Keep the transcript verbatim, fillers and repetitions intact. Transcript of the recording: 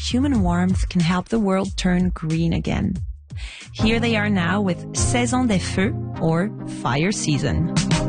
human warmth can help the world turn green again. Here they are now with Saison des Feux, or Fire Season.